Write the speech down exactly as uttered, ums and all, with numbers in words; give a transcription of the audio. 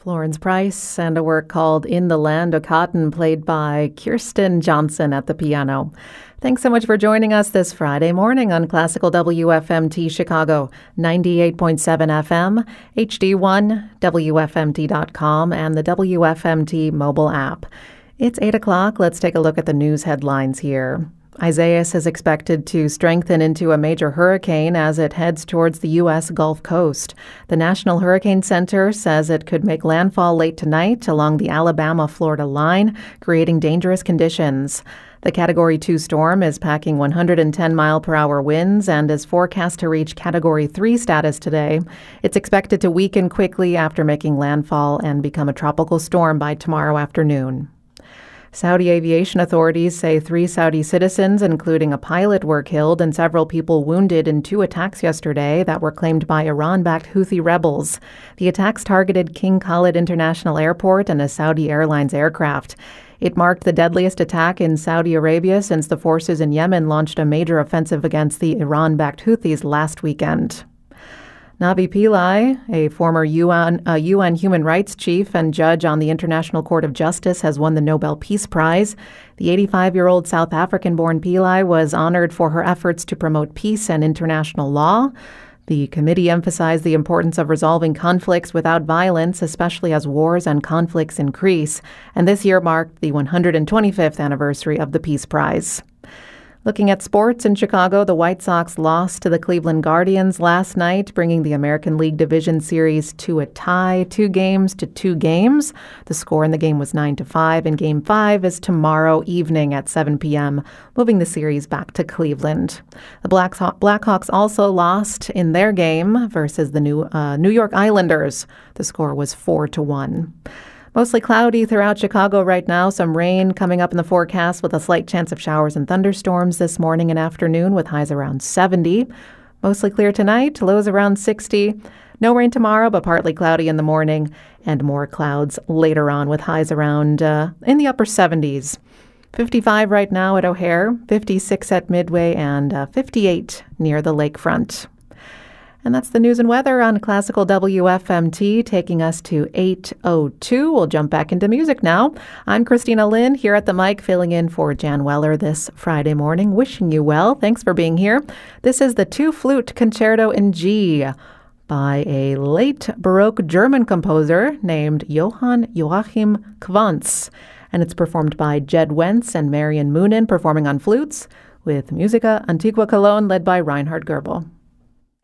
Florence Price and a work called In the Land of Cotton, played by Kirsten Johnson at the piano. Thanks so much for joining us this Friday morning on Classical W F M T Chicago, ninety-eight point seven F M, H D one, W F M T dot com, and the W F M T mobile app. It's eight o'clock. Let's take a look at the news headlines here. Isaias is expected to strengthen into a major hurricane as it heads towards the U S Gulf Coast. The National Hurricane Center says it could make landfall late tonight along the Alabama-Florida line, creating dangerous conditions. The Category two storm is packing one hundred ten mile per hour winds and is forecast to reach Category three status today. It's expected to weaken quickly after making landfall and become a tropical storm by tomorrow afternoon. Saudi aviation authorities say three Saudi citizens, including a pilot, were killed and several people wounded in two attacks yesterday that were claimed by Iran-backed Houthi rebels. The attacks targeted King Khalid International Airport and a Saudi Airlines aircraft. It marked the deadliest attack in Saudi Arabia since the forces in Yemen launched a major offensive against the Iran-backed Houthis last weekend. Navi Pillay, a former U N, uh, U N human rights chief and judge on the International Court of Justice, has won the Nobel Peace Prize. The eighty-five-year-old South African-born Pillay was honored for her efforts to promote peace and international law. The committee emphasized the importance of resolving conflicts without violence, especially as wars and conflicts increase. And this year marked the one hundred twenty-fifth anniversary of the Peace Prize. Looking at sports in Chicago, the White Sox lost to the Cleveland Guardians last night, bringing the American League Division Series to a tie, two games to two games. The score in the game was nine to five, and Game five is tomorrow evening at seven p.m., moving the series back to Cleveland. The Blackhawks also lost in their game versus the New, uh, New York Islanders. The score was four to one. Mostly cloudy throughout Chicago right now. Some rain coming up in the forecast with a slight chance of showers and thunderstorms this morning and afternoon with highs around seventy. Mostly clear tonight, lows around sixty. No rain tomorrow, but partly cloudy in the morning and more clouds later on with highs around uh, in the upper seventies. fifty-five right now at O'Hare, fifty-six at Midway, and uh, fifty-eight near the lakefront. And that's the news and weather on Classical W F M T, taking us to eight oh two. We'll jump back into music now. I'm Christina Lynn here at the mic, filling in for Jan Weller this Friday morning. Wishing you well. Thanks for being here. This is the Two-Flute Concerto in G by a late Baroque German composer named Johann Joachim Quantz. And it's performed by Jed Wentz and Marian Moonen performing on flutes with Musica Antiqua Cologne led by Reinhard Goebel.